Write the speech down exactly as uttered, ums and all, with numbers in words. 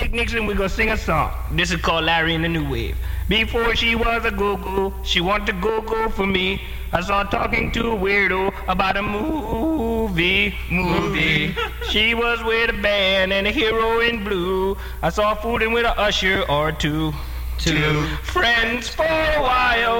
Nick Nixon, we're gonna sing a song. This is called Larry and the New Wave. Before she was a go-go, she wanted to go-go for me. I saw her talking to a weirdo about a movie, movie. She was with a band and a hero in blue. I saw her fooling with a usher or two. Two friends for a while.